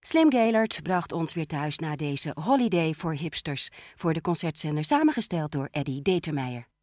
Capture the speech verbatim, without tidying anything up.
Slim Gaillard bracht ons weer thuis na deze holiday voor hipsters voor de concertzender, samengesteld door Eddy Determeijer.